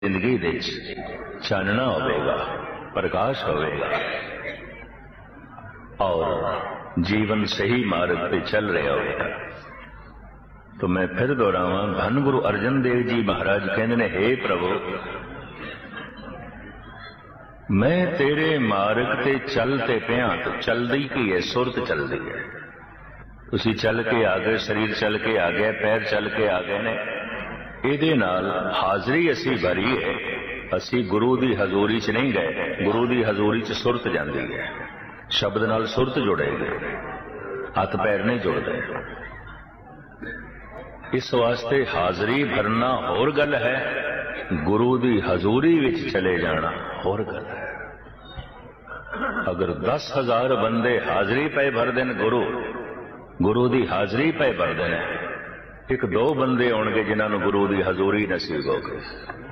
जिंदगी दे चानना होगा, प्रकाश होगा और जीवन सही मार्ग पे चल रहा होगा। तो मैं फिर दोहरावा, धन गुरु अर्जन देव जी महाराज कहते ने, हे प्रभु मैं तेरे मार्ग ते चलते पिया। तो चलदी की है, सुरत चलदी है। तुसी चल के आ गए, शरीर चल के आ गया, पैर चल के आ गए ने, ਇਹਦੇ ਨਾਲ ਹਾਜ਼ਰੀ ਅਸੀਂ ਭਰੀ है। ਅਸੀਂ गुरु की हजूरी च नहीं गए, गुरु की हजूरी च सुरत जाती है। शब्द नाल सुरत जुड़ेगी, हथ पैर नहीं जुड़ते। इस वास्ते हाजरी भरना होर गल है, गुरु की हजूरी विच चले जाना होर गल है। अगर 10,000 बंदे हाजरी पे भर देन, गुरु की हाजरी पे भर देन, एक दो बंदे आउणगे जिन्होंने गुरु की हजूरी नसीब हो गई।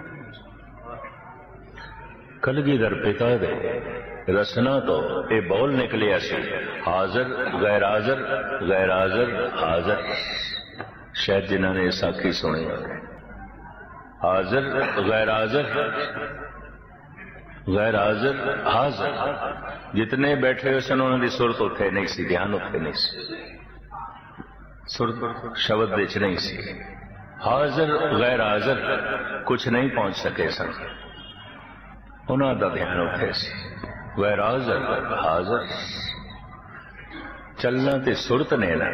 कलगीधर पिता दे रसना तो ये बोल निकलिया सी, हाजर गैर हाजर, गैर हाजर हाजर। शायद जिन्होंने साखी सुनी, हाजर गैर हाजर, गैर हाजर हाजर। जितने बैठे हुए सन उन्होंने सुरत उत्थे नहीं सी, ध्यान उत्थे नहीं सी, सुरत शब्द विच नहीं सी। हाजर गैर हाजर कुछ नहीं पहुंच सके सन, उन्हों का ध्यान उत्थे सी। गैर हाजर हाजर चलना ते सुरत ने ना।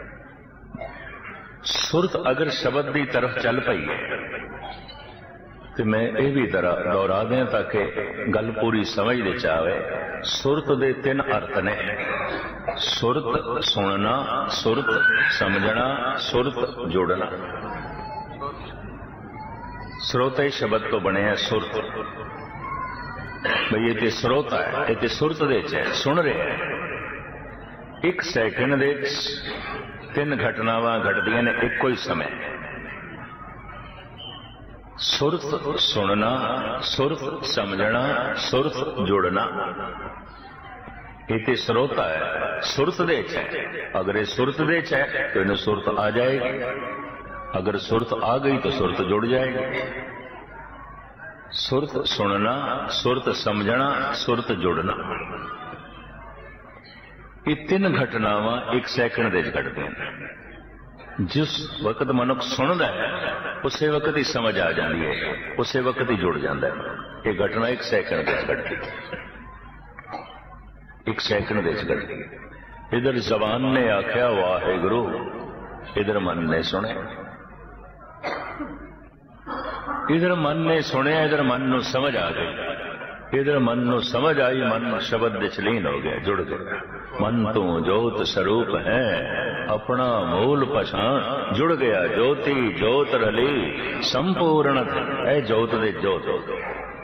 सुरत अगर शब्द की तरफ चल पई है तो मैं ये भी दोहरा दें ताकि गल पूरी समझ दे आवे। सुरत दे 3 अर्थ ने, सुरत सुनना, सुरत समझना, सुरत जुड़ना। स्रोता ही शब्द तो बने है सुरत। भाई ये तो स्रोता है, ये तो सुरत दे है, सुन रहे हैं। एक सैकंड दे 3 घटनावां घटदियां ने एको ही समय। सुरत सुनना, सुरत समझना, सुरत जुड़ना। ये स्रोता है, सुरत दे है। अगर ये सुरत दे है तो इन्हें सुरत आ जाएगी, अगर सुरत आ गई तो सुरत जुड़ जाएगी। सुरत सुनना, सुरत समझना, सुरत जुड़ना, ये 3 घटनावां एक सैकंड दे घटदियां हैं। जिस वक्त मनुख सुनता है उस वक्त ही समझ आ जाती है, उस वक्त ही जुड़ जाता है। ये घटना एक सैकंड दे घटती, एक सैकंड दे घटती। इधर जबान ने आख्या वाहेगुरु, इधर मन ने सुने, इधर मन ने सुने, इधर मन नूं समझ आ गई, इधर मन नूं समझ आई, मन शब्द विच लीन हो गया, जुड़ गया। मन तू जोत स्वरूप है, अपना मूल पछाण, जुड़ गया ज्योति जोत रली संपूर्ण है। जोत दे जोत हो गई,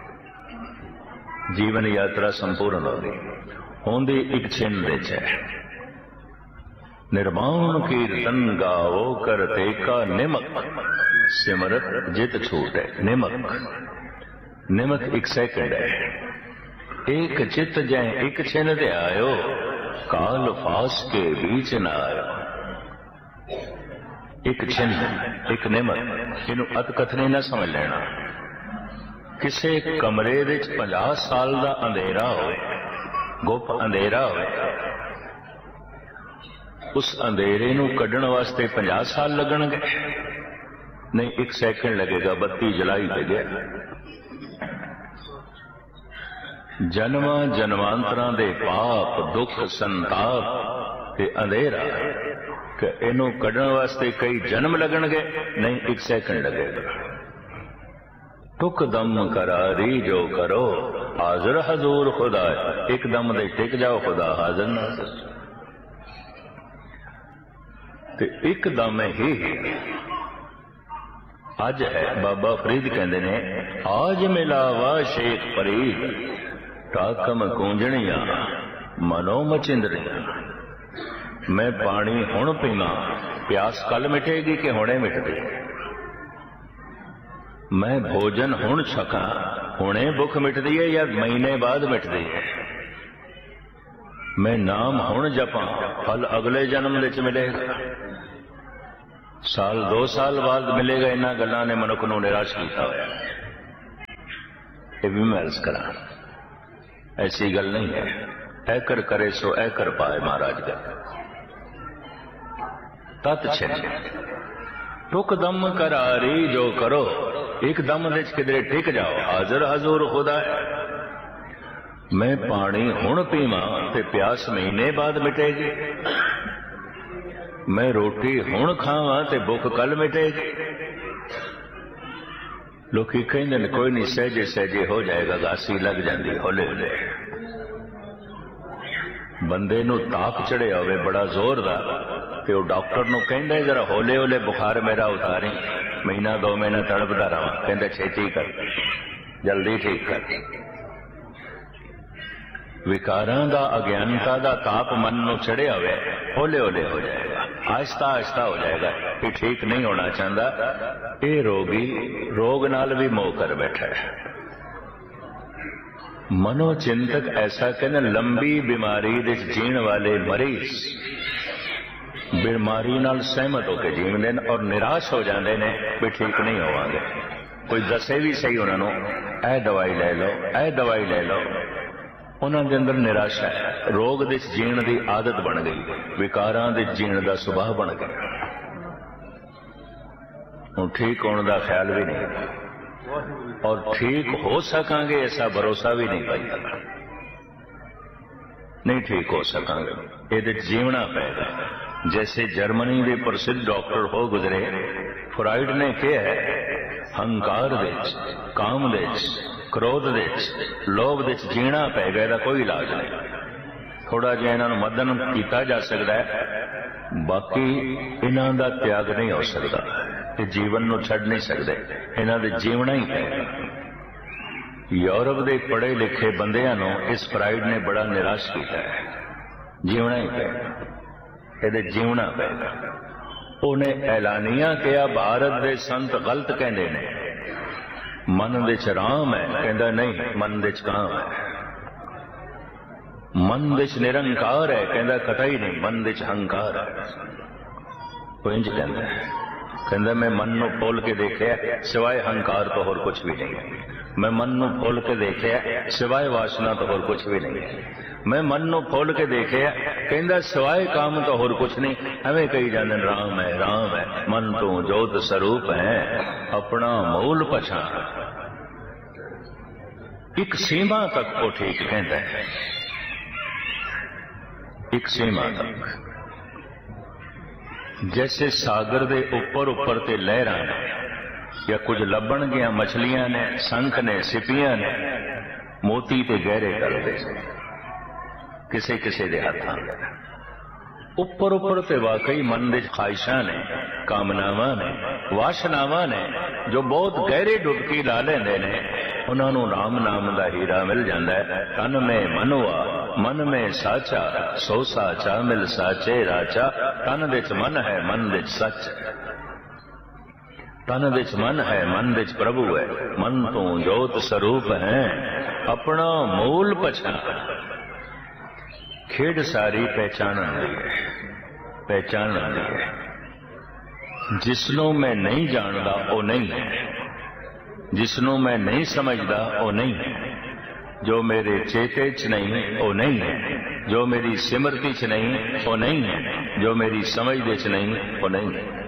जीवन यात्रा संपूर्ण हो गई। होंदी एक छिन दे है। निर्माण कीर्तन गावो करते का निमक, सिमरत जित छूट है। निमक, निमक एक सेकंड है। एक चित जय एक छिन दे आयो, काल फास के बीच न आयो। एक छिन, एक निमक, इनू अतकथनी न समझ लेना। किसी कमरे विच 50 साल का अंधेरा होए, गुप अंधेरा होए, उस अंधेरे नू कढ़ण वास्ते 50 साल लगणगे? नहीं, एक सैकंड लगेगा। बत्ती जलाई पे गया। जन्मा जन्मांतरां दे पाप दुख संताप ते अंधेरा कि इनू कढ़ण वास्ते कई जन्म लगणगे? नहीं, एक सैकंड लगेगा। टुक दम करारी जो करो, हाजिर हजूर खुदा। एक दम दे टिक जाओ, खुदा हाजिर नाज़िर। ते एक दम ही अज है। बाबा फरीद कहते ने, आज मिलावा शेख फरीद, टाकम कूंजणिया मनो मचिंदरिया। मैं पानी हुण पीवा, प्यास कल मिटेगी कि हुणे मिटदी? मैं भोजन हुण छका, हुणे भुख मिटदी है या महीने बाद मिटदी है? मैं नाम हुण जपा, फल अगले जन्म विच मिलेगा, साल 2 साल बाद मिलेगा। इन्हां गल्लां ने मनुख नूं निराश कीता होया। ये भी मैं अर्ज करा, ऐसी गल नहीं है। ऐकर करे सो ऐकर पाए महाराज का तत् छिन टुक दम करारी जो करो, एक दम विच किधरे टिक जाओ, हाजर हजूर खुदा है। मैं पानी हुण पीवां ते प्यास महीने बाद मिटेगी, मैं रोटी हुण खावां ते भुख कल मिटेगी। लोकी कहंदे ने कोई नहीं, सहजे सहजे हो जाएगा, गासी लग जाती हौले हौले। बंदे नूं ताप चढ़िया होवे बड़ा जोर दा ते वो डॉक्टर नूं कहंदा जरा हौले हौले बुखार मेरा उतारी, महीना 2 महीना तड़पदा रहां, कहंदा छेती कर, जल्दी ठीक कर। विकारां दा अज्ञानता दा ताप मन नूं चढ़िया होवे, हौले हौले हो जाएगा, आहिस्ता आहिस्ता हो जाएगा। ये ठीक नहीं होना चाहता। ये रोगी रोग नाल भी मोह कर बैठा है। मनोचिंतक ऐसा कहने, लंबी बीमारी दे जीण वाले मरीज बीमारी नाल सहमत होकर जीवते हैं और निराश हो जाते हैं भी ठीक नहीं होवांगे। कोई दसे भी सही उन्होंने ऐ दवाई ले लो, ऐ दवाई ले लो, उन्होंने अंदर निराशा है। रोग दे जीण की आदत बन गई, विकारां दे जीण का सुभाव बन गया। हुण ठीक होने का ख्याल भी नहीं और ठीक हो सकांगे ऐसा भरोसा भी नहीं पाई। नहीं ठीक हो सकांगे, ये जीवना पेगा। जैसे जर्मनी के प्रसिद्ध डॉक्टर हो गुजरे, फ्राइड ने कहा है हंकार दे, काम दे, क्रोध दे, लोभ दे जीना पेगा, इसका कोई इलाज नहीं। थोड़ा जिहा इन्हां मदन किया जा सकता है, बाकी इन्हां दा त्याग नहीं हो सकता, ये जीवन नूं छड्ड नहीं सकते, इन्हां दे जीवना ही पेगा। यूरोप के पढ़े लिखे बंदियां नूं इस फ्राइड ने बड़ा निराश किया है। जीवना ही पेगा, ये जीवना पेगा। उन्हें ऐलानिया किया भारत के संत गलत कहते ने, मन विच राम है, कहता नहीं मन विच काम है। मन विच निरंकार है, कहता कतई नहीं मन विच हंकार है। वो इंज कहता है, कहता मैं मन नूं खोल के देखिया सिवाय हंकार तो होर कुछ भी नहीं है। मैं मन नूं खोल के देखिया सिवाय वासना तो होर कुछ भी नहीं है। मैं मन नूं खोल के देखिया, कहता सिवाय काम तो होर कुछ नहीं। एवें कही जाने राम है, राम है, मन तू जोत स्वरूप है, अपना मूल पछाण। एक सीमा तक को ठीक कहता है, एक सीमा तक। जैसे सागर दे ऊपर ऊपर ते लहरां ने या कुछ लभण गया मछलियां ने, शंख ने, सिपियां ने, मोती ते गहरे करदे किसे किसे दे हाथां। उपर उपर ते वाकई मन दे ख्वाहिशां ने, कामनावां ने, वासनावां ने जो बहुत गहरे डुबकी ला लेंदे ने, उन्हां नूं राम नाम दा हीरा मिल जांदा है। तन में मनवा मन में साचा, सो साचा मिल साचे राचा। तन विच मन है, मन विच सच। तन विच मन है, मन विच प्रभु है, मन तू जोत स्वरूप है, अपना मूल पछाण। खेड सारी पहचान दी है, पहचान दी है। जिसनों मैं नहीं जानता वो नहीं है, जिसनों मैं नहीं समझदा वो नहीं है, जो मेरे चेते च नहीं वो नहीं है, जो मेरी सिमरती च नहीं वो नहीं है, जो मेरी समझ दे च नहीं वो नहीं है।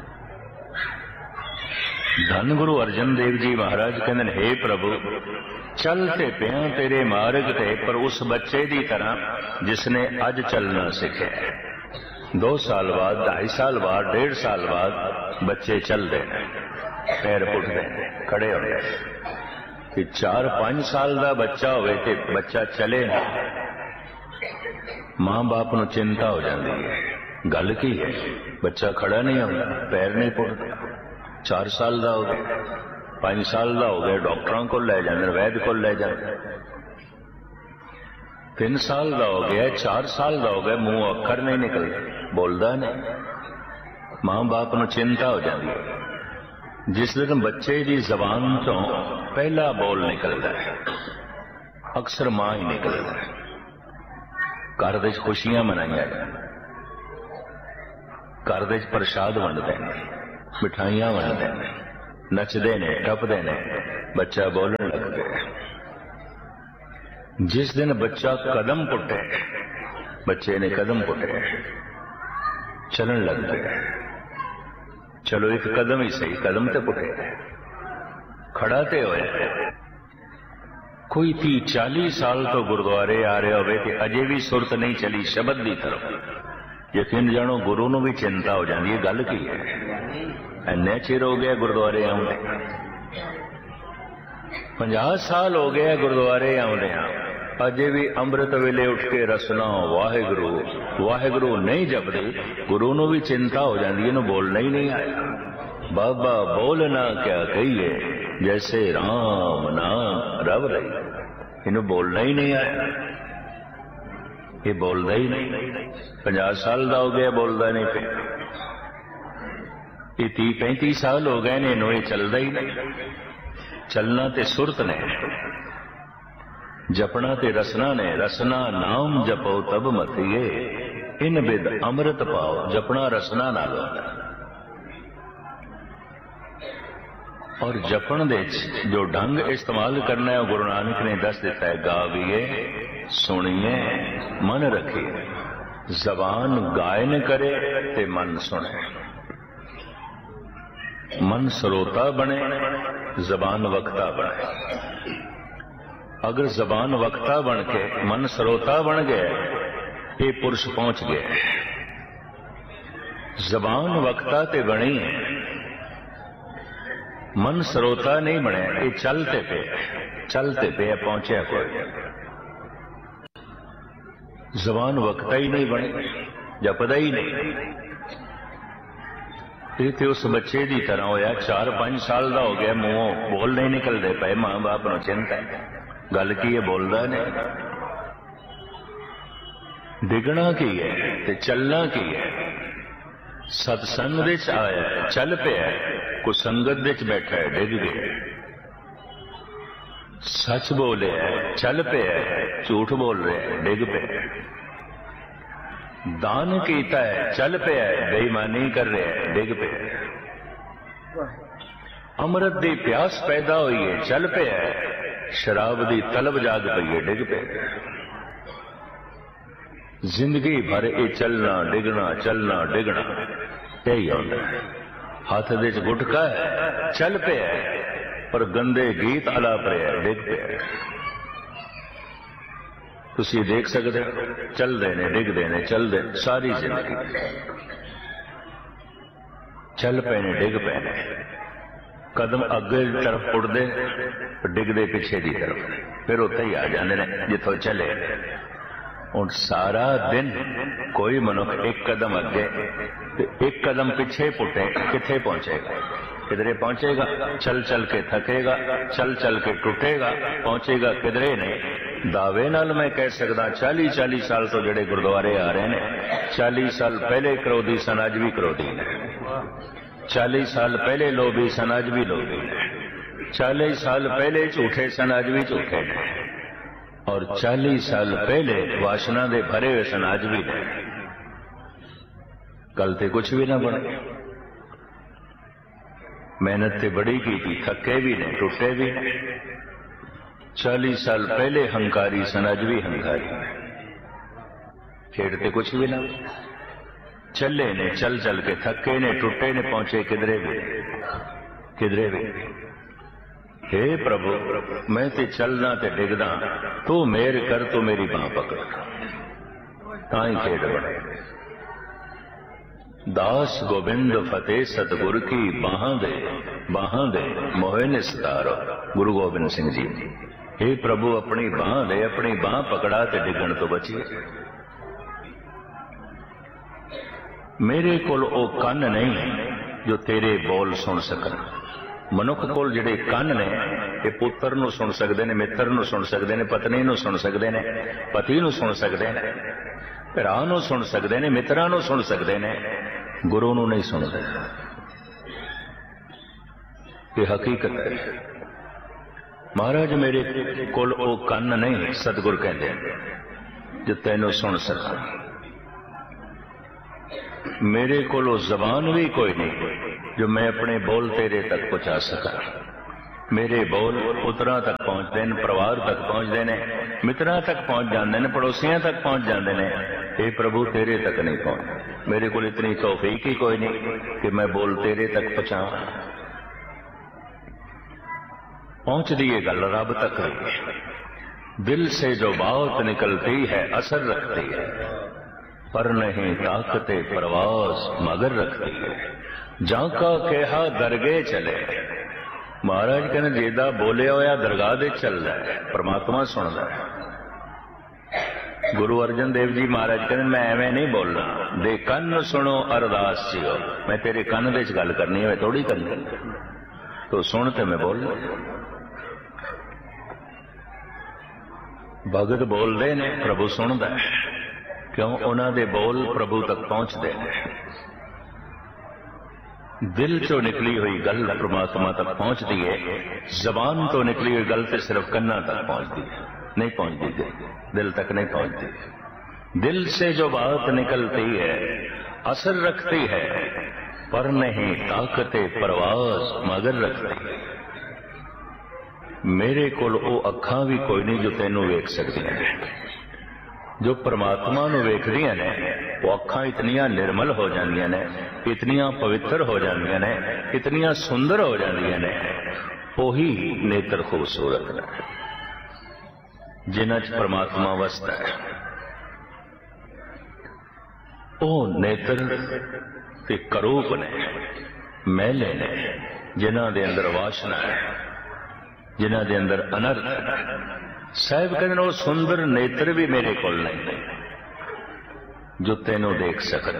धन गुरु अर्जन देव जी महाराज कहते, हे प्रभु चलते पिया तेरे मार्ग ते, पर उस बच्चे की तरह जिसने अज चलना सीखे। 2 साल बाद, 2.5 साल बाद, 1.5 साल बाद बच्चे चलते हैं, पैर पुटते हैं, खड़े होते हैं। कि 4-5 साल का बच्चा होवे ते बच्चा चले ना, मां बाप नूं चिंता हो जाती है, गल की है, बच्चा खड़ा नहीं होता, पैर नहीं पुटता। 4 साल का हो गया, 5 साल का हो गया, डॉक्टरों को ले जाते, वैद को ले जाते। 3 साल का हो गया, 4 साल का हो गया, मुंह अखर नहीं निकलते, बोलता नहीं। मां बाप नूं चिंता हो जाती है। जिस दिन बच्चे की जबान तो पहला बोल निकलता है, अक्सर मां ही निकलता है। घर विच खुशियां मनाइया जाए, घर विच प्रसाद वंडदे ने, मिठाइयां वंडदे ने, नचदे ने, टपदे ने, बच्चा बोलने लग गया। जिस दिन बच्चा कदम पुटे, बच्चे ने कदम पुटे, चलन लग गया, चलो एक कदम ही सही, कदम तो पुटे, खड़ा ते होया। कोई 30-40 साल तो गुरुद्वारे आ रहे होवे ते अजे भी सुरत नहीं चली शब्द की तरफ। यकीन जानो गुरु नूं भी चिंता हो जाती है, गल की है, इन्ने चिर हो गया गुरुद्वारे आउंदे, 50 साल हो गया गुरुद्वारे आउंदे, अजे भी अमृत वेले उठ के रसना वाहिगुरु वाहिगुरु नहीं जपदे। गुरु नूं भी चिंता हो जाती है, इन्हूं बोलना ही नहीं आया। बाबा बोलना क्या कहिए, जैसे राम नाम रब रही, इन्हूं बोलना ही नहीं आया, ये बोलता ही नहीं। 50 साल का हो गया बोलता नहीं पे, ये 30-35 साल हो गए ने, इन्हूं ये चलता ही नहीं। चलना ते सुरत ने, जपना ते रसना ने। रसना नाम जपो तब मथिए, इन बिद अमृत पाओ। जपना रसना नाल होंदा, और जपण दे जो ढंग इस्तेमाल करना है गुरु नानक ने दस दिता है। गावीए सुनिए मन रखिए, जबान गायन करे ते मन सुने। मन श्रोता बने, जबान वक्ता बने। अगर जबान वक्ता बन के मन श्रोता बन गया, ये पुरुष पहुंच गया। जबान वक्ता ते बनी है, मन श्रोता नहीं बने, ये चलते पे पहुंचे कोई। जबान वक्ता ही नहीं बने, जपदा ही नहीं। ये तो उस बच्चे की तरह होया, 4-5 साल का हो गया, मुंहों बोल नहीं निकलते पे, मां बाप को चिंता है, गल की है, बोलता नहीं। डिगना की है ते चलना की है। सत्संग विच आया चल पिया, को संगत विच बैठा है डिग गया। सच बोले चल पिया, झूठ बोल रहे है डिग पिया। दान कीता है चल पिया, बेईमानी कर रहे है डिग पिया। अमृत की प्यास पैदा हुई है चल पिया, शराब की तलब जाग पई है डिग पिया। जिंदगी भर ये चलना डिगना चलना डिगना यही होता है। हाथ दे गुटका है चल पिया, पर गंदे गीत अलाप रहे डिग पिया। तुसी देख सकते हो, चलते ने डिगते ने, चलते सारी जिंदगी चल पे ने डिग पे ने। कदम अगे तरफ उड़ते, डिगते पिछे की तरफ, फिर उत्थे ही आ जाते हैं जिथों चले। और सारा दिन कोई मनुख एक कदम अगे एक कदम पिछे पुटे, किथे पहुंचेगा? किधरे पहुंचेगा? चल चल के थकेगा, चल चल के टूटेगा, पहुंचेगा किधरे नहीं। दावे नाल मैं कह सकदा 40-40 साल तो जेड़े गुरुद्वारे आ रहे हैं, 40 साल पहले क्रोधी सन, अज भी क्रोधी ने। 40 साल पहले लोभी सन, अज भी लोभी ने। 40 साल पहले झूठे सन, अज भी झूठे ने। और 40 साल पहले वासना दे भरे हुए सन, अज भी ने। कल ते कुछ भी ना बने। मेहनत ते बड़ी की थी, थके भी ने, टूटे भी ने। 40 साल पहले हंकारी सन, अज भी हंकारी ने। खेड़ते कुछ भी ना, चले ने, चल चल के थके ने, टूटे ने, पहुंचे किधरे भी, किधरे भी। हे प्रभु मैं ते चलना ते डिगदा, तू मेर कर, तू मेरी बांह पकड़, ताई खेड़ बने। दास गोबिंद फतेह सतगुर की बाहां दे मोहे निस्तारो। गुरु गोबिंद सिंह जी, हे प्रभु अपनी बांह दे, अपनी बांह पकड़ा ते डिगण तो बचिए। मेरे कोल ओ कन नहीं जो तेरे बोल सुन सकन। मनुख कोल जिहड़े कन ने, ये पुत्र नूं सुन सकते हैं, मित्र नूं सुन सकते हैं, पत्नी नूं सुन सकते हैं, पति नूं सुन सकते हैं, भरा नूं सुन सकते हैं, मित्रां नूं सुन सकते हैं, गुरु नूं नहीं सुनते। ये हकीकत है। महाराज मेरे कोल ओ कन नहीं, सतगुर कहते हैं, जो तैनूं सुन सका। मेरे कोल जबान भी कोई नहीं जो मैं अपने बोल तेरे तक पहुंचा सका। मेरे बोल पुत्रां तक पहुंचते हैं, परिवार तक पहुंचते हैं, मित्रां तक पहुंच जाते हैं, पड़ोसियां तक पहुंच जाते हैं। हे प्रभु तेरे तक नहीं पहुंच, मेरे को इतनी तौफीक ही कोई नहीं कि मैं बोल तेरे तक पहुंचा। पहुंच दी ये गल रब तक रही। दिल से जो बात निकलती है असर रखती है, पर नहीं ताकते परवास मगर रखती है। जाका कहा दरगे चले, महाराज कहने जेदा बोलिया होया दरगाह दे चलदा है, परमात्मा सुनदा है। गुरु अर्जन देव जी महाराज कहने मैं एवं नहीं बोलना, दे कन सुनो अरदास जियो, मैं तेरे कन दे गल करनी है थोड़ी करनी, तो सुन ते मैं बोल। भगत बोलते ने प्रभु सुनदा है, क्यों उन्हां दे बोल प्रभु तक पहुंचते हैं। दिल चो निकली हुई गल परमात्मा तक पहुंचती है, जबान तो निकली हुई गल तो सिर्फ कन्ना तक पहुंचती है, नहीं पहुंचती दिल तक नहीं पहुंचती। दिल से जो बात निकलती है असर रखती है, पर नहीं ताकते परवास मगर रखती है। मेरे कोल ओ अखां भी कोई नहीं जो तेनू वेख सकदियां ने, जो परमात्मा नू वेखदियां ने वो अखां इतनियां निर्मल हो जांदियां ने, इतनियां पवित्र हो जांदियां ने, इतनियां सुंदर हो जांदियां ने। ओही नेत्र खूबसूरत ने जिन्हां च परमात्मा वसदा है। ओ नेत्र ते करूप ने, मैले ने, जिन्हां दे अंदर वासना है, जिन्हां दे अंदर अनर्थ है। साहिब कहते वो सुंदर नेत्र भी मेरे कोल नहीं जो तेनों देख सकन।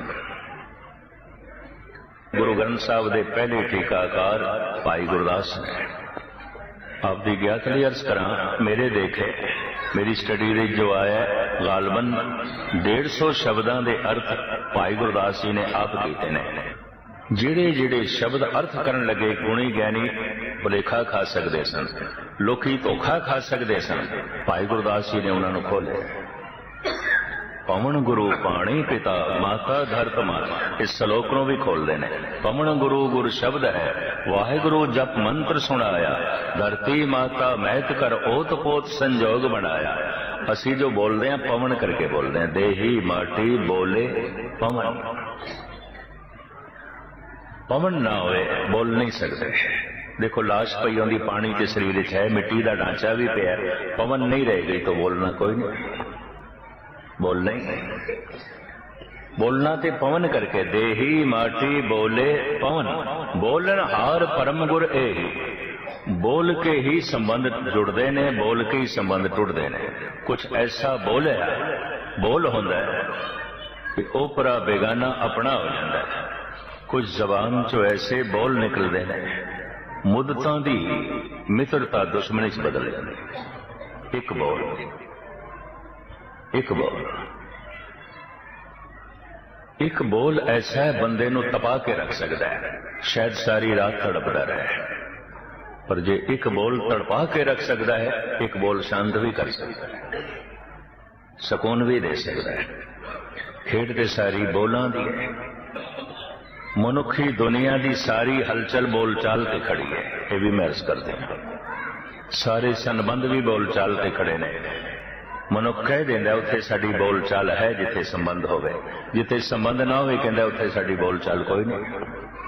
गुरु ग्रंथ साहब के पहले टीकाकार भाई गुरदास ने आप दी ज्ञात लिए अर्ज करा, मेरे देखे मेरी स्टडी में जो आया गालबन 150 शब्दों के अर्थ भाई गुरदास जी ने आप किए ने। जिहड़े जिहड़े शब्द अर्थ करन लगे गुणी ज्ञानी भुलेखा खा सकते सन, लोकी धोखा खा सकते सन, भाई गुरदास जी ने उन्होंने खोले। पवन गुरु पाणी पिता माता धरत माता, इस श्लोक को भी खोलते हैं। पवन गुरु गुर शब्द है, वाहिगुरु जप मंत्र सुनाया, धरती माता मैत कर ओत पोत संजोग बनाया। असी जो बोलते हैं पवन करके बोलते हैं, देही माटी बोले पवन। पवन ना होए बोल नहीं सकते। देखो लाश पई होंदी पानी के शरीर है, मिट्टी का ढांचा भी पिया, पवन नहीं रहेगी तो बोलना कोई नहीं, बोलना ही नहीं। बोलना ते पवन करके, देही माटी बोले पवन, बोलन हार परम गुर ए। बोल के ही संबंध जुड़ते ने, बोल के ही संबंध टुटते ने। कुछ ऐसा बोलिया बोल होंदा है कि ओपरा बेगाना अपना हो जाता है। कुछ जबान चो ऐसे बोल निकलते हैं मुद्दतां दी मित्रता दुश्मनी च बदल जाती। एक बोल, एक बोल, एक बोल ऐसा है बंदे नू तपा के रख सकता है, शायद सारी रात तड़पता रहे। पर जे एक बोल तड़पा के रख सकता है, एक बोल शांत भी कर सकता है, सुकून भी दे सकता है। खेड ते सारी बोलां दी है। मनुखी दुनिया की सारी हलचल बोलचाल ते खड़ी है, ये भी मैं अर्ज करते हैं। सारे संबंध भी बोलचाल ते खड़े ने। मनुख कह देंदा उत्थे साडी बोलचाल है जिथे संबंध होवे, जिथे संबंध ना होवे कहंदा उत्थे साडी बोलचाल कोई नहीं।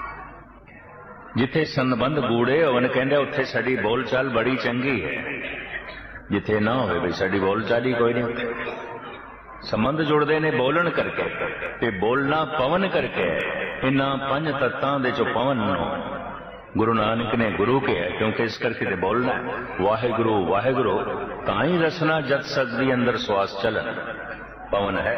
जिथे संबंध गूढ़े होवन कहंदा उत्थे साडी बोलचाल बड़ी चंगी है, जिथे ना होवे भी साडी बोलचाल ही कोई नहीं। संबंध जुड़ते ने बोलन करके, ते बोलना पवन करके। इन्हां पंज तत्तां दे चो पवन नो गुरु नानक ने गुरु कहा, क्योंकि इस करके ते बोलना वाहिगुरु वाहिगुरु ताई रसना जत सकदी अंदर श्वास चलन। पवन है,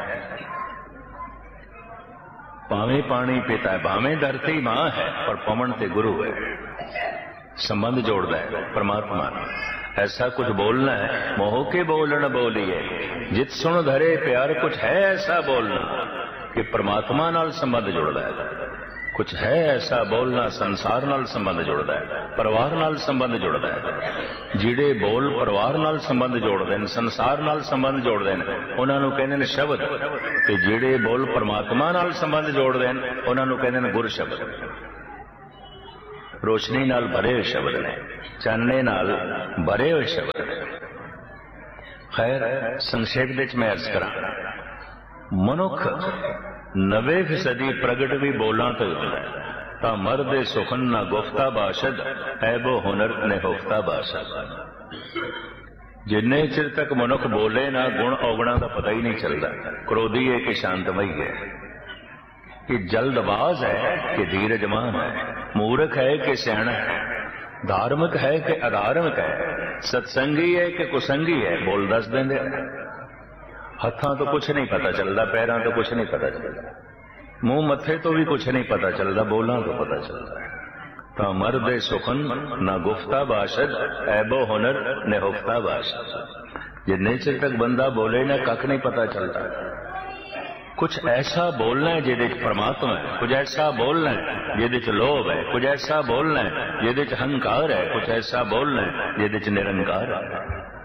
भावे पानी पिता है, भावे धरती मां है, पर पवन ते गुरु है। संबंध जोड़ता है परमात्मा। ऐसा कुछ बोलना है, मोह के बोलन बोलिए, जित सुन धरे प्यार। कुछ है ऐसा बोलना कि परमात्मा नाल संबंध जुड़ता है। कुछ है ऐसा बोलना संसार नाल संबंध जुड़ता है, परिवार नाल संबंध जुड़ता है। जिहड़े बोल परिवार नाल संबंध जोड़ते हैं, संसार नाल संबंध जोड़ते हैं, उन्हां नूं कहंदे ने शब्द। ते जिहड़े बोल परमात्मा नाल संबंध जोड़ते हैं, उन्हां नूं कहंदे ने गुर शब्द। रोशनी नाल भरे हुए शब्द ने, चानने नाल भरे हुए शब्द ने। खैर संक्षेप विच मैं अर्ज करा, मनुख 90% प्रगट भी बोलां तो होता है। ता मर्द सुखन ना गुफ्ता बाशद, ऐबो हुनर ने हुफ्ता बाशद। जिन्ने चिर तक मनुख बोले ना, गुण औगुणा का पता ही नहीं चलता। क्रोधी है कि शांतमयी है, कि जल्दबाज है कि धीरजमान है, मूर्ख है कि सियाणा है, धार्मिक है कि अधार्मिक है, सत्संगी है कि कुसंगी है। बोल दस देंगे। हथां तो कुछ नहीं पता चलता, पैरों तो कुछ नहीं पता चलता, मुंह मत्थे तो भी कुछ नहीं पता चलता, बोलना तो पता चलता है। तो मर्द सुखन ना गुफ्ता बाशद, ऐबो हुनर ने हुफ्ता बाशद। जिन्ने चिर तक बंदा बोले ना, कख नहीं पता चलता। कुछ ऐसा बोलना है जिहदे च परमात्मा है, कुछ ऐसा बोलना है जिहदे च लोभ है, कुछ ऐसा बोलना है जिहदे च अहंकार है, कुछ ऐसा बोलना है जिहदे च निरंकार है।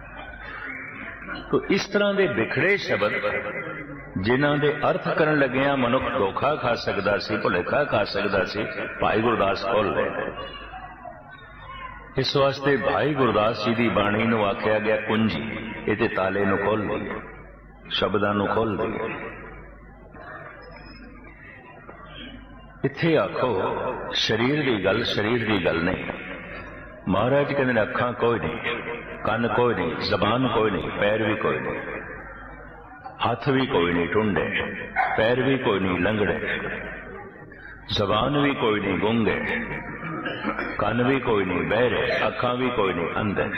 तो इस तरह के बिखड़े शब्द जिन्हां दे अर्थ करन लगिया मनुख धोखा खा सकदा सी, भुलेखा खा सकदा सी, भाई गुरदास खोल रहे। इस वास्ते भाई गुरदास जी की बाणी नूं आख्या गया कुंजी, इहदे ताले नूं खोल लईए, शब्दां नूं खोल लईए। इत्थे आखो शरीर की गल, शरीर की गल नहीं। महाराज कहते ने अखां कोई नहीं, कन कोई नहीं, जबान कोई नहीं, पैर भी कोई नहीं, हाथ भी कोई नहीं टुंडे, पैर भी कोई नहीं लंगड़े, जबान भी कोई नहीं गूंगे, कन भी कोई नहीं बहरे, अखां भी कोई नहीं अंधे।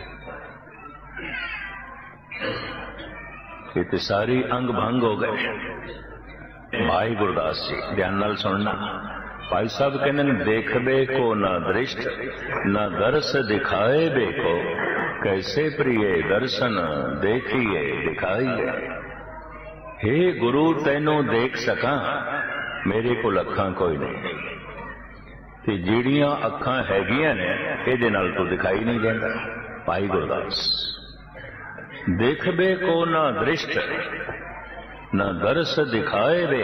ये तो सारी अंग भंग हो गए। भाई गुरदास जी ध्यान नाल सुनना। भाई साहब कहते हैं, देखबे को ना दृष्ट ना दर्श दिखाए बेको, कैसे प्रिय दर्शन देखिए दिखाइए। हे गुरु तैनू देख सका, मेरे को अखां कोई नहीं, ते जिहड़ियां अखां हैगियां ने इहदे नाल तो दिखाई नहीं देंदा। भाई गुरदास देखबे को ना दृष्ट न दर्श दिखाए वे,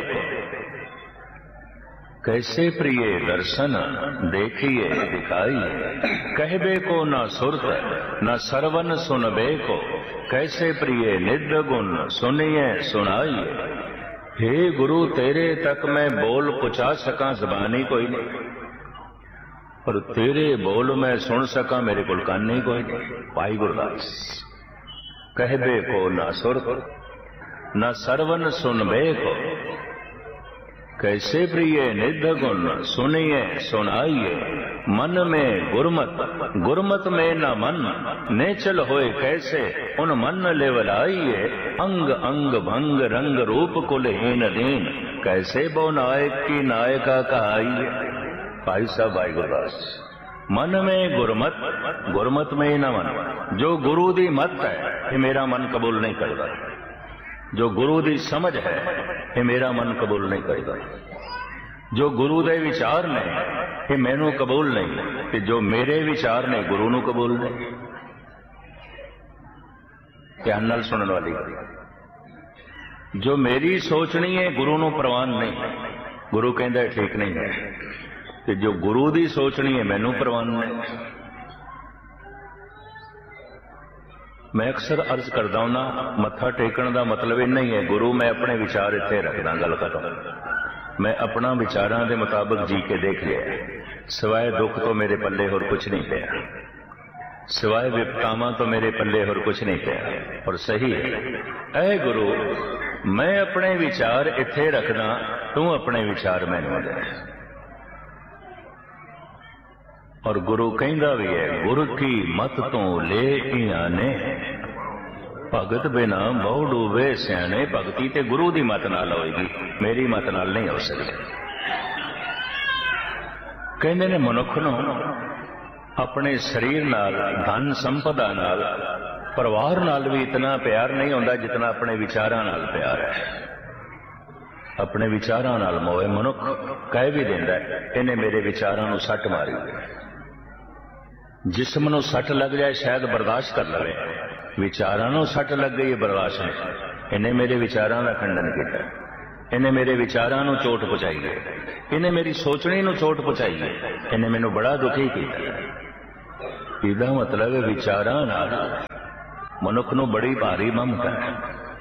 कैसे प्रिय दर्शन देखिए दिखाइए। कहबे को न सुरत न सरवन सुनबे को, कैसे प्रिय निध गुण सुनिए सुनाइए। हे गुरु तेरे तक मैं बोल पहुंचा सका, जबानी कोई नहीं, पर तेरे बोल मैं सुन सका, मेरे को कान नहीं कोई नहीं। भाई गुरदास कहबे को न सुरत न सरवन सुनबे को, कैसे प्रिय निध गुण सुनिए सुनाइए। मन में गुरमत गुरमत में न मन, नेचल होए कैसे उन मन लेवलाइए। अंग अंग भंग रंग रूप कुलहीन दीन, कैसे बो नायक की नायका कहाइए। भाई साहब भाई गुरदास, मन में गुरमत गुरमत में न मन। जो गुरु दी मत है ये मेरा मन कबूल नहीं करता, जो गुरु दी समझ है ये मेरा मन कबूल नहीं करेगा, जो गुरु दे विचार ने ये मैनू कबूल नहीं, कि जो मेरे विचार ने गुरु नू कबूल नहीं। ध्यान नाल सुनने वाली, जो मेरी सोचनी है गुरु नू प्रवान नहीं, गुरु कहता है ठीक नहीं है, कि जो गुरु दी सोचनी है मैनू प्रवान नहीं। मैं अक्सर अर्ज करदा हूं ना, मत्था टेकण का मतलब इन्ना ही है, गुरु मैं अपने विचार इत्थे रखदा, गल खत्म। मैं अपना विचारां दे मुताबिक जी के देख लिया, सिवाय दुख तो मेरे पल्ले होर कुछ नहीं पिया, सिवाय विपतावां तो मेरे पल्ले होर कुछ नहीं पिया। और सही है, ऐ गुरु मैं अपने विचार इत्थे रखदा, तू अपने विचार मैनूं दे। और गुरु कहंदा भी है, गुरु की मत तो ले आने, भगत बिना बहु डूबे सियाने। भगती ते गुरु दी मत नाल होएगी, मेरी मत नाल नहीं हो सकती। कहंदे ने मनुख नूं अपने शरीर नाल, धन संपदा नाल, परिवार नाल भी इतना प्यार नहीं होंदा जितना अपने विचारां नाल प्यार है। अपने विचारां नाल मोह मनुख कह भी देंदा है, इन्हें मेरे विचारां नूं सट मारी है। जिस्म नूं सट लग जाए शायद बर्दाश्त कर लवे, विचारां नूं सट लग गई बर्दाश्त नहीं, इन्हें मेरे विचारां का खंडन किया। इन्हें मेरे विचारां नूं चोट पहुंचाई है, इन्हें मेरी सोचनी नूं चोट पहुंचाई है, इन्हें मैनूं बड़ा दुखी किया। इसदा मतलब है विचारां नाल मनुख नूं बड़ी भारी ममता है,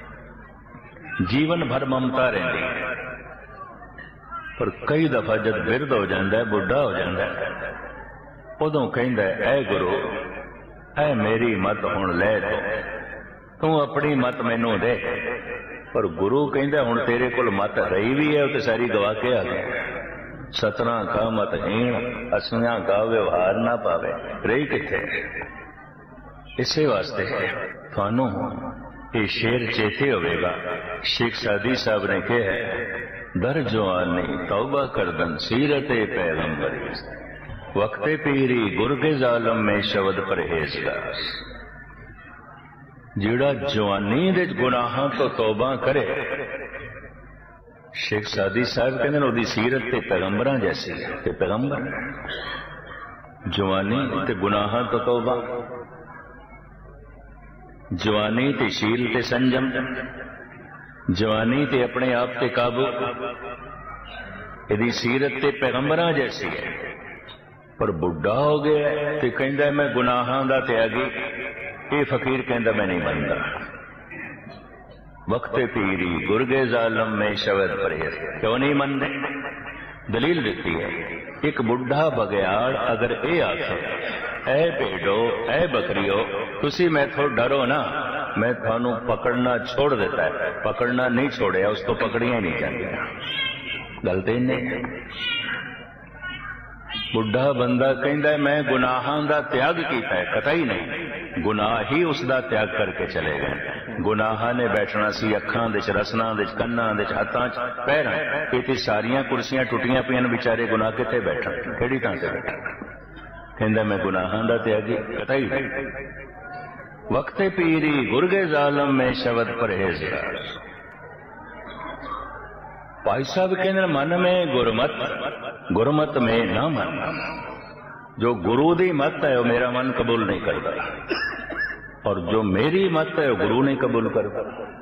जीवन भर ममता रहिंदी है। पर कई दफा जब बिरध हो जाता है, बुढ़ा हो जाता है, उदों कहंदा है ऐ गुरु ऐ मेरी मत हुण लै तू अपनी मत मैनू दे। पर गुरु कहंदा हुण तेरे कोल मत रही भी है, तो सारी गवा के आ गया। सतना का मत हीण असियां का व्यवहार ना पावे, रही किथे। इसे वास्ते थानू ये शेर चेते होवेगा। शेख सादी साहब ने कहा है, दर जवानी तौबा करदन सीरते पैगंबरी, वक्ते पीरी गुर के जालम में शब्द परहेजगार। जिहड़ा जवानी दे गुनाहां तो तौबा करे, शेख सादी साहब कहते हैं, ओदी सीरत ते पैगंबरां जैसी है। ते पैगंबर जवानी ते गुनाहां तो तौबा, जवानी ते शील ते संजम, जवानी ते अपने आप ते काबू, यदि सीरत ते पैगंबरां जैसी है। पर बुढ़ा हो गया ते कहंदा मैं गुनाहां दा त्यागी, ये फकीर कहंदा मैं नहीं बनता। वक्ते पीरी गुरगे जालम में शब्द परहेज, क्यों नहीं मनते? दलील देती है, एक बुढ़ा बगयाड़ अगर ये आखे ऐ भेड़ो ऐ बकरियो तुसी मैथों डरो ना, मैं थानू पकड़ना छोड़ देता है। पकड़ना नहीं छोड़िया, उसको पकड़िया नहीं जाती। गलती नहीं। बुढ़ा बंदा कहता है मैं गुनाहां दा त्याग किया है, कतई नहीं। गुनाह ही उसका त्याग करके चले गए। गुनाहां ने बैठना सी अखां दे च, रसनां दे च, कन्नां दे च, हत्थां च, पैरां च। इत्थे सारियां कुर्सियां टुटियां पियां, बेचारे गुनाह कित्थे बैठन, किहड़ी थां ते बैठन? कहंदा मैं गुनाहां दा त्यागी, कतई नहीं। वक्ते पीरी गुरगे जालम में शब्द परहेजगार। भाई साहब कहते मन में गुरमत, गुरमत में ना मन। जो गुरु दी मत है वो मेरा मन कबूल नहीं करता, और जो मेरी मत है वो गुरु नहीं कबूल करता।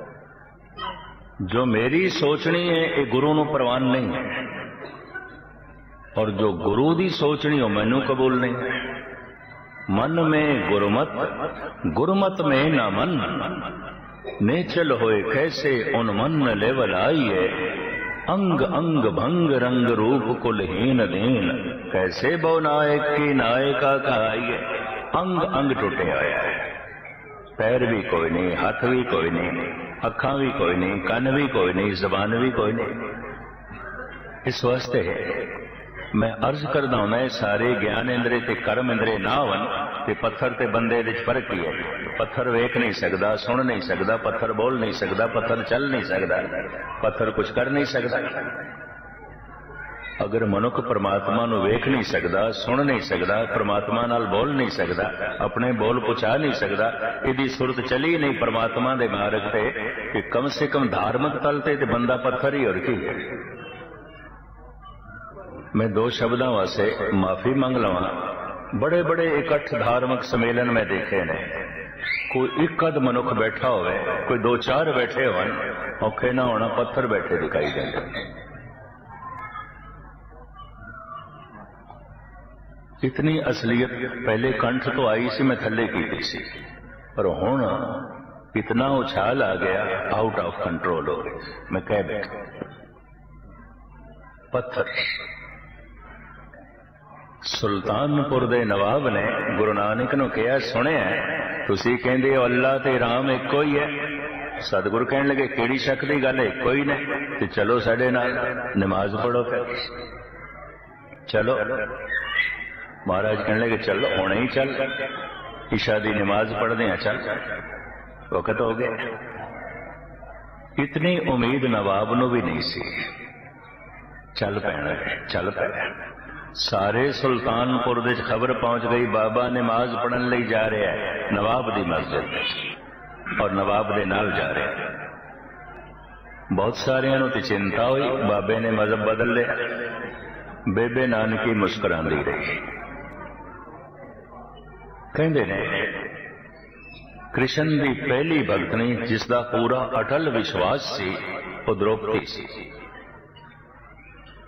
जो मेरी सोचनी है ये गुरु नूं प्रवान नहीं है, और जो गुरु दी सोचनी हो मैनू कबूल नहीं है। मन में गुरमत, गुरमत में ना मन। नेचल होए कैसे उन मन लेवल आइए, अंग अंग भंग रंग रूप कुलहीन दीन। कैसे बो नायक की नायका कहाइए, अंग अंग टुटे आया है। पैर भी कोई नहीं, हाथ भी कोई नहीं, अखा भी कोई नहीं, कन भी कोई नहीं, जबान भी कोई नहीं। इस वास्ते मैं अर्ज करदा हूं, सारे ज्ञान इंद्रे ते कर्म इंद्रे ना होवन ते पत्थर ते बंदे दे फर्क ही है। पत्थर वेख नहीं सकता, सुन नहीं सकता, पत्थर बोल नहीं सकता, पत्थर चल नहीं सकता, पत्थर कुछ कर नहीं सकता। अगर मनुख परमात्मा नूं वेख नहीं सकता, सुन नहीं सकता, परमात्मा नाल बोल नहीं सकता, अपने बोल पहुंचा नहीं सकता, इहदी सुरत चली नहीं परमात्मा दे मार्ग ते, कि कम से कम धार्मिक तल ते बंदा पत्थर ही और की है। मैं दो शब्दों वास्ते माफी मंग लवा। बड़े बड़े इकट्ठ धार्मिक सम्मेलन में देखे ने, कोई एक अध मनुख बैठा होवे, कोई दो चार बैठे होवन, औखे ना होना पत्थर बैठे दिखाई देंगे। इतनी असलियत पहले कंठ तो आई सी, मैं थले की सी, पर हुण इतना उछाल आ गया, आउट ऑफ कंट्रोल हो गई। मैं कह बैठा पत्थर। सुल्तानपुर दे नवाब ने गुरु नानक नूं कहा, सुनिया तुसीं कहंदे हो अल्लाह ते राम इक्को ही है। सतगुरु कहण लगे किहड़ी शक दी गल है, इक्को ही ने, ते चलो साडे नाल नमाज पढ़ो। फिर चलो महाराज कहण लगे चलो हुणे ही चल, ईशा दी नमाज पढ़दे हैं, चल वक्त हो गया। इतनी उम्मीद नवाब नूं भी नहीं सी। चल पैना, चल पैना। सारे सुल्तानपुर दे खबर पहुंच गई, बाबा नमाज पढ़न लई जा रहा है नवाब दी मस्जिद में, और नवाब दे नाल जा रहा है। बहुत सारियां नूं ते चिंता हुई, बाबे ने मजहब बदल लिया। बेबे नानकी मुस्कुरांदी रही। कहंदे ने कृष्ण दी पहली भगतनी जिसदा पूरा अटल विश्वास सी, वो द्रौपदी सी।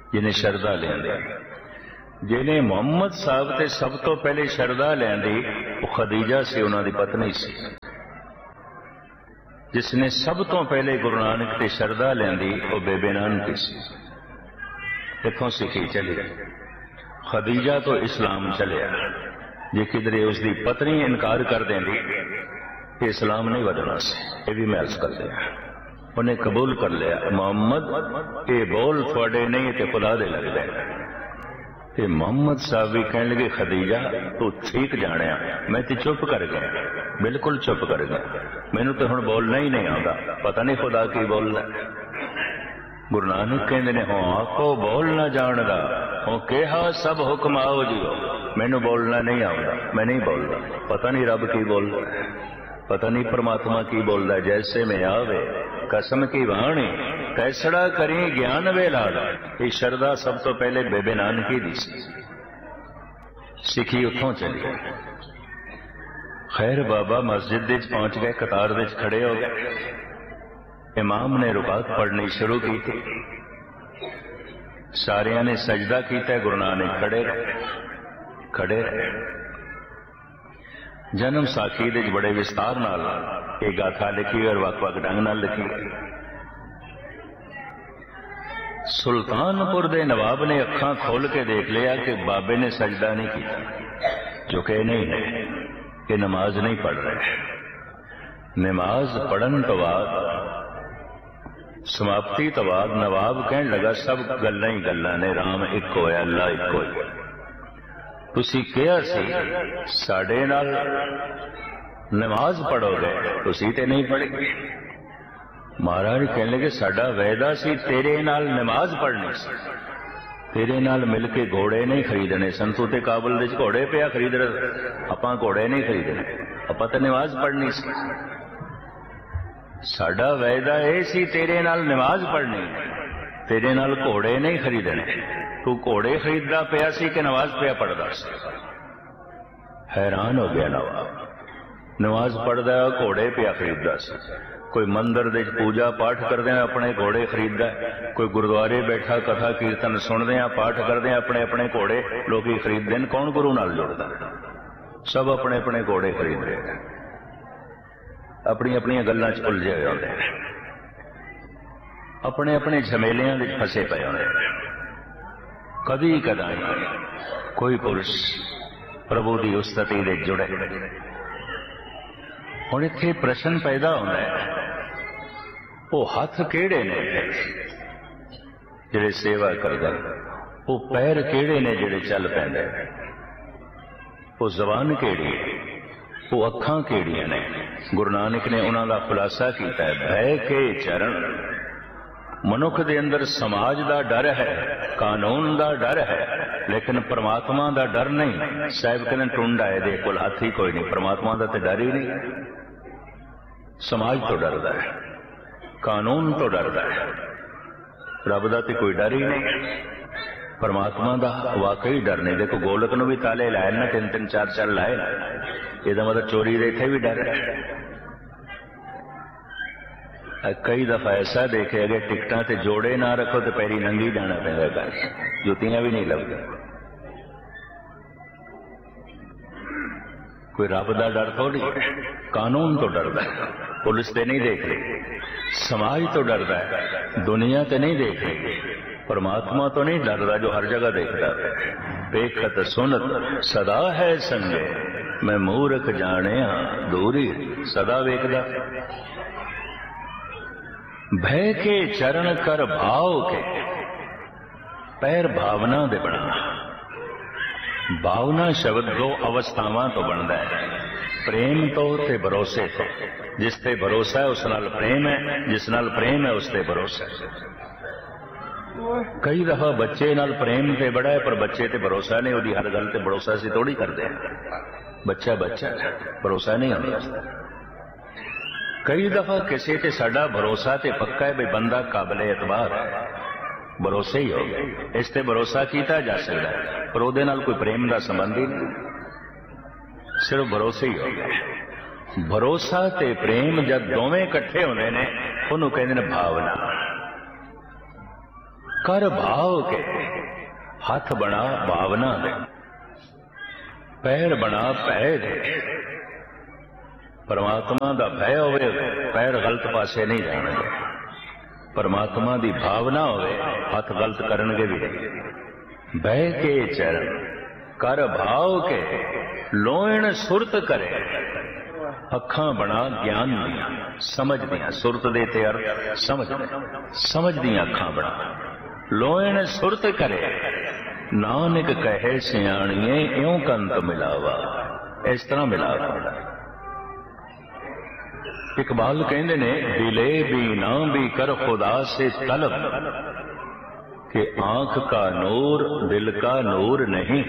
जिन्हें शरदा लियांदी। जिन्हें मुहम्मद साहब ते सब तो पहले शरदा लियांदी वो खदीजा सी, उन्हां दी पत्नी सी। जिसने सब तो पहले गुरु नानक ते शरदा लियांदी वो बेबे नानकी सी। इत्थों सिखी चली, खदीजा तो इस्लाम चलिया। जे किधरे उसकी पत्नी इनकार कर देंदी तो इस्लाम नहीं वधना सी। ये भी मैं अर्ज कर दिया। उन्हें कबूल कर लिया, मोहम्मद ये बोल थोड़े नहीं तो खुदा दे लगते। ते मोहम्मद साहब भी कहने लगे खदीजा तू ठीक जाने, मैं तो चुप कर गया, बिल्कुल चुप कर गया, मैनू तो हुण बोलना ही नहीं आता, पता नहीं खुदा की बोलना। गुरु नानक कहते ने हो आखो बोल ना जानदा, हो कहा सब हुक्म आओ जी, मैनू बोलना नहीं आता, मैं नहीं बोलता, पता नहीं रब की बोलता, पता नहीं परमात्मा की बोलता। जैसे में आवे कसम की वाणी, कैसड़ा करी ज्ञान वेलादा। ये शरदा सब तो पहले बेबे नानकी दी सी। सिखी उथों चली। खैर बाबा मस्जिद विच पहुंच गए, कतार विच खड़े हो गए। इमाम ने रुकात पढ़नी शुरू की थी, सारिया ने सजदा किया, गुरु नानक खड़े रहे। जन्म साखी दे बड़े विस्तार नाल ये गाथा लिखी और वक-वक ढंग नाल लिखी। सुल्तानपुर दे नवाब ने अखां खोल के देख लिया कि बाबे ने सजदा नहीं किया, झुके नहीं है, कि नमाज नहीं पढ़ रहे। नमाज पढ़न तो बाद समाप्ति तो बाद नवाब कहने लगा सब गल्लां ही गल्लां ने, राम इको है, अल्लाह इको है। तुसी कहा सी साडे नाल नमाज पढ़ोगे, तुसी ते नहीं पढ़ी। महाराज कहने लगे साडा वायदा सी तेरे नाल नमाज पढ़नी सी, तेरे नाल मिलके घोड़े नहीं खरीदने सन। तू ते काबुल दे घोड़े पिया खरीद रहे, आपां घोड़े नहीं खरीदने, आपां ते नमाज पढ़नी सी। साडा वायदा यह सी तेरे नाल नमाज पढ़नी, तेरे नाल घोड़े नहीं खरीदने। तू घोड़े खरीददा पिया सी कि नमाज पिया पढ़दा सी? हैरान हो गया नवाब। नमाज पढ़दा घोड़े पिया खरीददा सी। कोई मंदिर दे पूजा पाठ करदे अपने घोड़े खरीददा, कोई गुरुद्वारे बैठा कथा कीर्तन सुनदे पाठ करदे अपने अपने घोड़े लोग खरीददे। कौन गुरु नाल जुड़दा? सब अपने अपने घोड़े खरीद रहे, अपनी अपनी गल्लां च उलझे हुए होंदे, अपने अपने झमेलियां विच फसे पे होंदे। कदी कदाई कोई पुरुष प्रभु की उस्तति दे जुड़े। हुण इत्थे प्रश्न पैदा होंदा है, वो हथ केड़े ने जिहड़े सेवा करदे, वो पैर केड़े ने जिहड़े चल पैंदे, वो जबान केड़ी है, वो अखां केड़ियां ने। गुरु नानक ने उन्हां दा खुलासा कीता है, भय के चरण। मनुख दे अंदर समाज दा डर है, कानून दा डर है, लेकिन परमात्मा दा डर नहीं। साहिब कहने टुंड आए दे कोल हाथ ही कोई नहीं, परमात्मा दा ते डर ही नहीं। समाज तो डरदा है, कानून तो डरदा है, रब दा ते कोई डर ही नहीं। परमात्मा दा वाकई डर नहीं। देखो गोलक नूं भी ताले लाए ना, 3-3 4-4 लाए, इहदा मतलब चोरी दे इत्थे भी डर है। कई दफा ऐसा देखे अगर टिकटां ते जोड़े ना रखो तो पैरी नंगी जाना पैंदा घर, जुतियां भी नहीं लगदी। कोई रब दा डर थोड़ी, कानून तो डरदा है, पुलिस ते नहीं देख रही, समाज तो डरदा है, दुनिया ते नहीं देख रही, परमात्मा तो नहीं डरदा जो हर जगह देखता है। बेखत सुनत सदा है संगे, मैं मूर्ख जाने दूरी सदा वेखदा। भय के चरण कर भाव के, पैर भावना दे बना। भावना शब्द 2 अवस्थावां तो बनता है, प्रेम तो ते भरोसे तो। जिस ते भरोसा है उस नाल प्रेम है, जिस नाल प्रेम है उस ते भरोसा है। कई दफा बच्चे नाल प्रेम ते बड़ा है, पर बच्चे ते भरोसा नहीं, उहदी हर गल ते भरोसा असीं थोड़ी करते हैं। बच्चा बच्चा भरोसा नहीं होता। कई दफा किसी ते साडा भरोसा ते पक्का है, भाई बंदा काबिल एतबार है, भरोसे ही हो गए, इस ते भरोसा किया जा सकता है, पर उहदे नाल कोई प्रेम का संबंध ही नहीं, सिर्फ भरोसे ही हो गए। भरोसा ते प्रेम जब दोवें इकट्ठे होंदे ने, उहनूं कहंदे ने भावना। कर भाव के, हाथ बना भावना दे, पैर बना भय दे। परमात्मा दा भय होवे, पैर गलत पासे नहीं जाणगे। परमात्मा दी भावना होवे, हाथ गलत करनगे भी नहीं। भय के चरण कर भाव के, लोयण सुरत करे। अखां बना ज्ञान दियां, समझ दियां, सुरत दे ते अर्थ समझ दियां अखां बना। लोयण सुरत करे, नानक कहे सियाणिए इਉਂ कंत मिलावा। इस तरह मिलावा। इकबाल कहते ने, दिले भी ना भी कर खुदा से तलब, कि आंख का नूर दिल का नूर नहीं।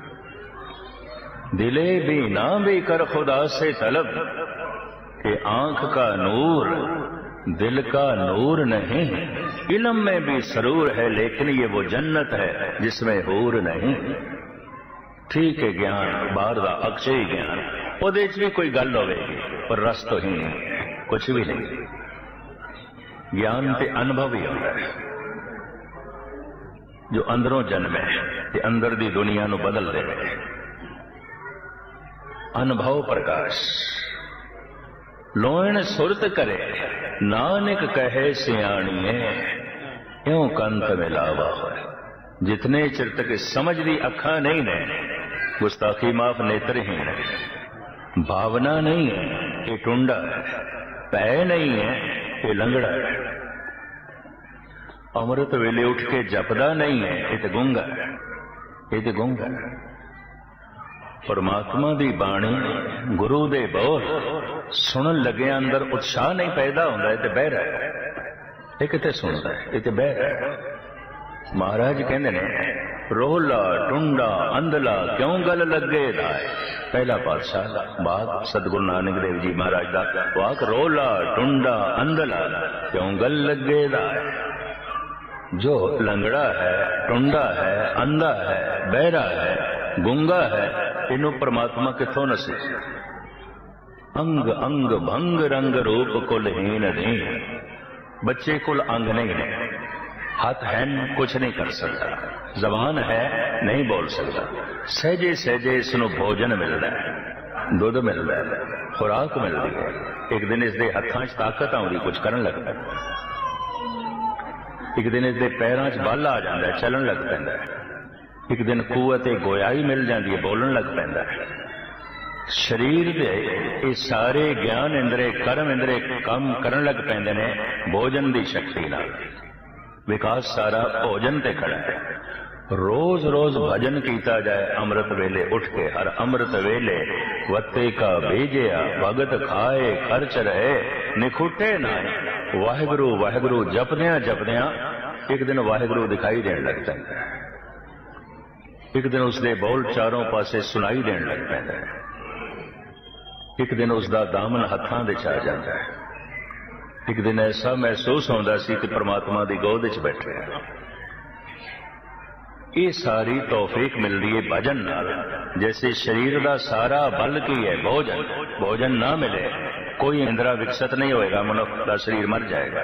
दिले भी ना भी कर खुदा से तलब, कि आंख का नूर दिल का नूर नहीं। इल्म में भी सरूर है, लेकिन ये वो जन्नत है जिसमें हूर नहीं। ठीक है, ज्ञान बाहर दा अक्षय ज्ञान, ਉਹਦੇ ਚ भी कोई गल होगी, पर रस तो ही नहीं, कुछ भी नहीं। ज्ञान ते अनुभव ही होता है, जो अंदरों जन्मे ते अंदर दी दुनिया नू बदल दे। अनुभव प्रकाश। लोयण सुरत करे, नानक कहे सियाणिए इਉਂ कंत मिलावा होए। जितने चिर तक समझ दी अखा नहीं ने, गुस्ताखी माफ नेत्रहीन है, भावना नहीं है ये टुंडा है, भय नहीं है ये लंगड़ा है, अमृत वेले उठ के जपदा नहीं है ये तो गूंगा है, ये तो गूंगा है। परमात्मा दी बाणी गुरु दे बोल सुनन लगे अंदर उत्साह नहीं पैदा होता है, तो बहरा है। ये कितने सुनता है, ये तो बहरा है। महाराज कहते ने, रोला टुंडा अंधला क्यों गल लगे दाए। पहला पातशाह बाग सतगुरु नानक देव जी महाराज दा वाक, रोला टुंडा अंधला क्यों गल लगे दाए। जो लंगड़ा है, टुंडा है, अंधा है, बहरा है, गूंगा है, इनू परमात्मा किथों नसे। अंग अंग भंग रंग रूप कुलहीन नहीं। बच्चे कुल अंग नहीं है, हाथ है कुछ नहीं कर सकता, जबान है नहीं बोल सकता। सहजे सहजे इसनू भोजन मिलता है, दुध मिलता है, खुराक मिलती है। एक दिन इसके हथां च ताकत आउंदी, कुछ करन लगता है। एक दिन इसके पैरां च बल आ जाता है, चलन लग पैंदा है। एक दिन कुवत गोयाई मिल जाती है, बोलन लग पैंदा है। शरीर दे ये सारे ज्ञान इंद्रे कर्म इंद्रे काम करन लग पैंदे ने भोजन की शक्ति नाल। विकास सारा भोजन ते खड़ा है। रोज रोज भजन कीता जाए अमृत वेले उठ के, हर अमृत वेले वत्ते का भेजिया भगत खाए खर्च रहे निखुटे नाए। वाहिगुरु वाहिगुरु जपदियां जपदियां एक दिन वाहिगुरु दिखाई देने लग पैंदा है। एक दिन उसके बोल चारों पासे सुनाई देने लग पैंदा है। एक दिन उसका दामन हथां दे आ जाता है। एक दिन ऐसा महसूस होता सी कि परमात्मा की गोद च बैठे हैं। ये सारी तौफीक मिल रही है भजन नाल। जैसे शरीर का सारा बल की है भोजन, भोजन ना मिले कोई इंद्रा विकसित नहीं होएगा, मनुष्य का शरीर मर जाएगा।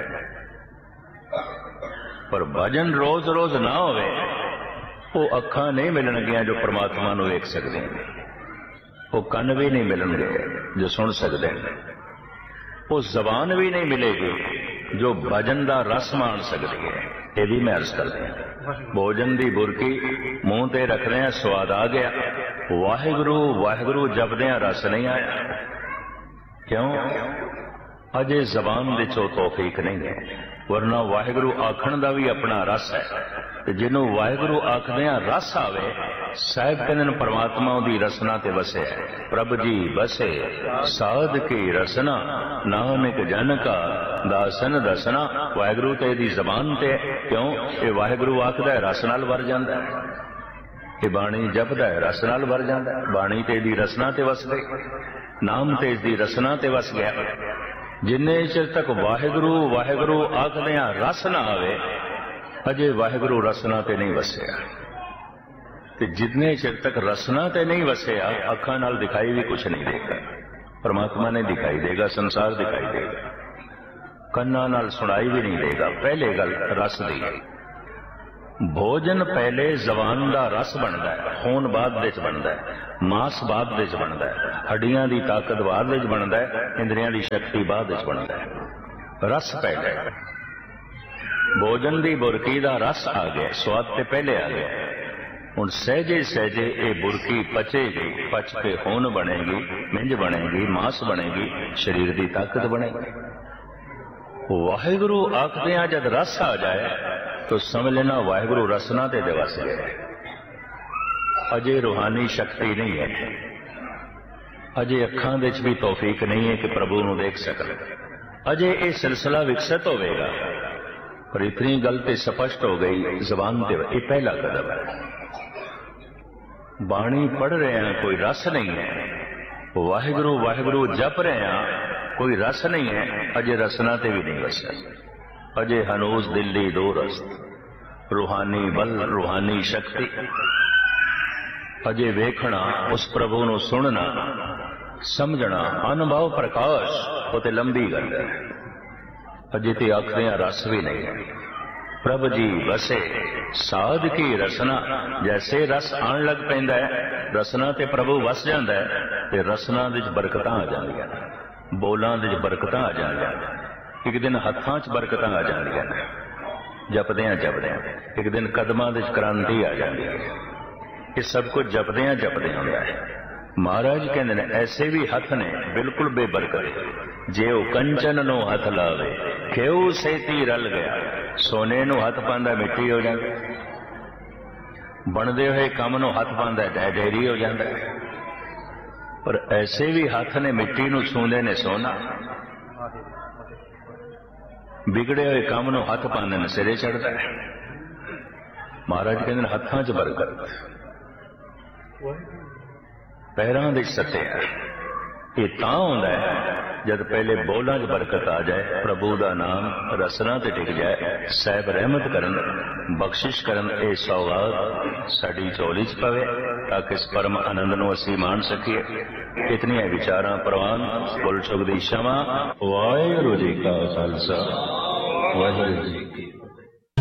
पर भजन रोज रोज ना होवे, वो अखां नहीं मिलणगियां जो परमात्मा नूं वेख सकदे हैं, वो कन भी नहीं मिलणगे जो सुन सकते हैं, वो जबान भी नहीं मिलेगी जो भजन का रस मान सकती है। ये भी मैं अर्ज कर दिया। भोजन की बुरकी मूंह ते रखते हैं, स्वाद आ गया, वाहिगुरु वाहिगुरु जपदे रस नहीं आया। क्यों? अजे जबान दे चो तौफीक नहीं है, वरना वाहिगुरु आखण का भी अपना रस है। जिन्हों वाहिगुरु आखदे रस आवे, साहिब कहते परमात्मा दी रसना ते वसे है। प्रभ जी बसे साध की रसना, नानक जन का दासन दसना। वाहिगुरु ते दी जबान ते, क्यों? ये वाहिगुरु आखदा है रस नाल भर जांदा है, ये बाणी जपदा है रस नाल भर जांदा है। बाणी ते दी रसना ते वस गई, नाम ते दी रसना ते वस गया। जिन्ने चिर तक वाहिगुरु वाहिगुरु आखदे रस ना आवे, अजे वाहिगुरु रसना ते नहीं वसिया। ते जितने चिर तक रसना ते नहीं वसिया, अखां नाल दिखाई भी कुछ नहीं देगा। परमात्मा ने दिखाई देगा, संसार दिखाई देगा, कन्ना नाल सुनाई भी नहीं देगा। पहले गल रस दी, भोजन पहले जबान का रस बनता है, खून बाद विच बनता है, मांस बाद विच बनता है, हड्डियां की ताकत बाद विच बनता है, इंद्रियां की शक्ति बाद विच बनता है। रस पहले, भोजन की बुरकी का रस आ गया, स्वाद ते पहले आ गया। हुण सहजे सहजे ये बुरकी पचेगी, पच के खून बनेगी, मिंज बनेगी, मांस बनेगी, शरीर की ताकत बनेगी। वाहिगुरु आखदे आ जब रस आ जाए तो समझ लेना वाहिगुरु रसना ते दिवस गए। अजे रूहानी शक्ति नहीं है, अजे अखां दे च भी तौफीक नहीं है कि प्रभु नूं देख सकन। अजे ये सिलसिला विकसित होगा, पर इतनी गल ते स्पष्ट हो गई जबान ते, ये पहला कदम है। बाणी पढ़ रहे हैं, कोई रस नहीं है। वाहिगुरु वाहिगुरु जप रहे हैं, कोई रस नहीं है। अजे रसना ते भी नहीं वसा, अजे हनूज दिल्ली दो रस्त, रूहानी बल रूहानी शक्ति। अजे वेखना, उस प्रभु नूं सुनना, समझना, अनुभव प्रकाश, वो ते लंबी गल है। अजे ते आखियां रस भी नहीं है। प्रभ जी वसे साध की रसना, जैसे रस आन लग पैंदा है, रसना ते प्रभु वस जांदा है, ते रसना दे च बरकतां आ जांदियां, बोलां दे च बरकतां आ जांदियां, एक दिन हत्थां च बरकतां आ जांदियां, जपदियां जपदियां एक दिन कदमां दे च क्रांति आ जांदी है। ये सब कुछ जपदियां जपदियां हुंदा है। महाराज कहंदे ने ऐसे भी हथ ने बिल्कुल बेबरकत, जे वो कंचन नो हथ लावे घेऊ सेती रल गया, सोने नो हथ पांदा मिट्टी हो जांदी, बनदे होए काम नो हथ पांदा ढेरी हो जांदा। पर ऐसे भी हाथ ने मिट्टी नूं छूंदे ने सोना, बिगड़े हुए काम नूं हथ पाने ने सिरे चढ़ता है। महाराज कहते हैं हत्थां च बरकत, पैरां दे सत्ते है। ये तां हुंदा है जद पहले बोलां च बरकत आ जाए, प्रभु दा नाम रसना ते टिक जाए, साहिब रहमत करन, बख्शिश करन, ये सौगात साडी झोली च पवे ताकि इस परम आनंद नूं असीं मान सकीए। इतनियां विचारां प्रवान, भुल चुक दी क्षमा। वाहिगुरू जी का खालसा, वाहिगुरू जी।